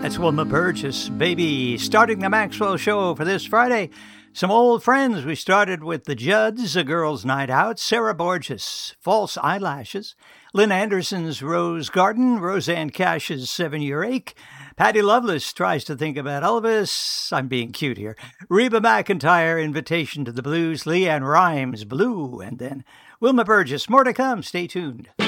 That's Wilma Burgess, Baby. Starting the Maxwell Show for this Friday. Some old friends. We started with the Judds, A Girl's Night Out, Sarah Borges, False Eyelashes, Lynn Anderson's Rose Garden, Roseanne Cash's 7-Year Ache, Patty Loveless Tries to Think About Elvis, I'm being cute here, Reba McEntire, Invitation to the Blues, Leanne Rimes, Blue, and then Wilma Burgess. More to come. Stay tuned.